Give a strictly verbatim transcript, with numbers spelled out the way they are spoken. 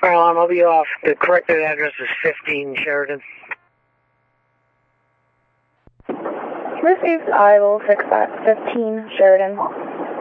Alarm, I'll be off. The corrected address is fifteen Sheridan. Received. I will fix that. fifteen Sheridan.